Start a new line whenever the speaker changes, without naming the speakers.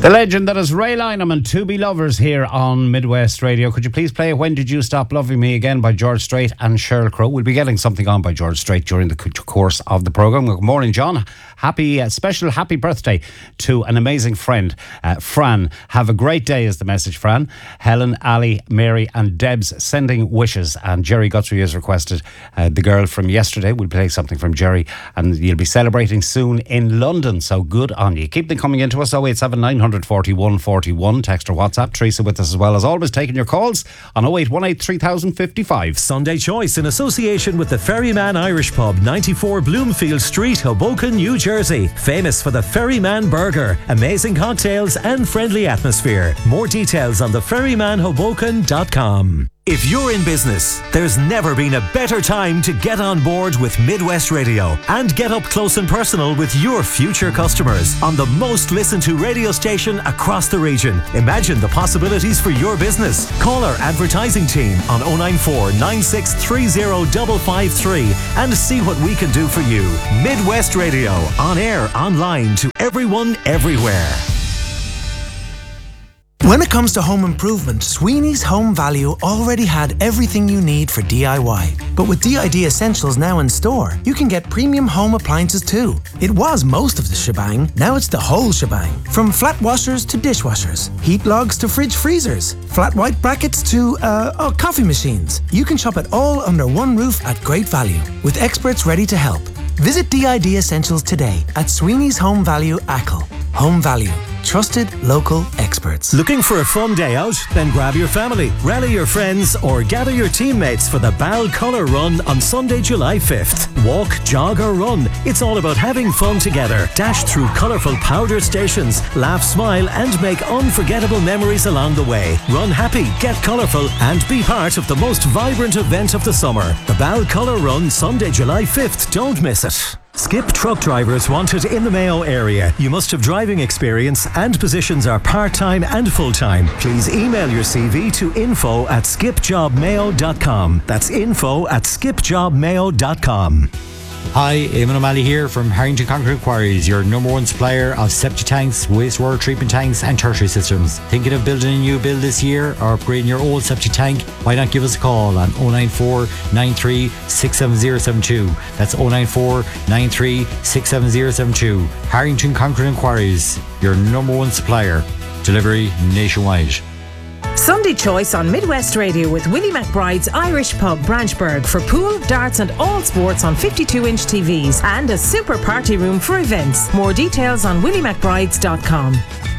The legend that is Ray Lynham and To Be Lovers here on Midwest Radio. Could you please play When Did You Stop Loving Me again by George Strait and Sheryl Crow? We'll be getting something on by George Strait during the course of the programme. Good morning, John. Special happy birthday to an amazing friend, Fran. Have a great day is the message, Fran. Helen, Ali, Mary and Debs sending wishes. And Jerry Guthrie has requested the girl from yesterday. We'll play something from Jerry and you'll be celebrating soon in London. So good on you. Keep them coming into us. 087 941 41. Text or WhatsApp. Teresa with us as well as always, taking your calls on 0818 3055.
Sunday Choice in association with the Ferryman Irish Pub, 94 Bloomfield Street, Hoboken, New Jersey. Famous for the Ferryman Burger, amazing cocktails and friendly atmosphere. More details on theferrymanhoboken.com. If you're in business, there's never been a better time to get on board with Midwest Radio and get up close and personal with your future customers on the most listened to radio station across the region. Imagine the possibilities for your business. Call our advertising team on 094 9630 553 and see what we can do for you. Midwest Radio, on air, online, to everyone, everywhere.
When it comes to home improvement, Sweeney's Home Value already had everything you need for DIY. But with DID Essentials now in store, you can get premium home appliances too. It was most of the shebang, now it's the whole shebang. From flat washers to dishwashers, heat logs to fridge freezers, flat white brackets to coffee machines. You can shop it all under one roof at great value, with experts ready to help. Visit DID Essentials today at Sweeney's Home Value, Achill. Home Value. Trusted local experts.
Looking for a fun day out? Then grab your family, rally your friends or gather your teammates for the Bal Colour Run on Sunday, July 5th. Walk, jog or run. It's all about having fun together. Dash through colourful powdered stations, laugh, smile and make unforgettable memories along the way. Run happy, get colourful and be part of the most vibrant event of the summer. The Bal Colour Run, Sunday, July 5th. Don't miss it. Skip truck drivers wanted in the Mayo area. You must have driving experience and positions are part-time and full-time. Please email your CV to info@skipjobmayo.com. That's info@skipjobmayo.com.
Hi, Eamon O'Malley here from Harrington Concrete Quarries, your number one supplier of septic tanks, wastewater treatment tanks and tertiary systems. Thinking of building a new build this year or upgrading your old septic tank? Why not give us a call on 094 93 67072. That's 094 93 67072. Harrington Concrete Quarries, your number one supplier. Delivery nationwide.
Sunday Choice on Midwest Radio with Willie McBride's Irish Pub, Branchburg, for pool, darts and all sports on 52-inch TVs and a super party room for events. More details on williemcbrides.com.